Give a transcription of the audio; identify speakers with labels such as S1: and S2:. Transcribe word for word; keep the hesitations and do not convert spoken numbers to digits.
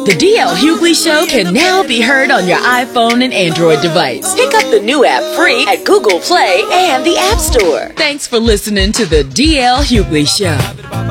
S1: The D L Hughley Show can now be heard on your iPhone and Android device. Pick up the new app free at Google Play and the App Store. Thanks for listening to The D L Hughley Show.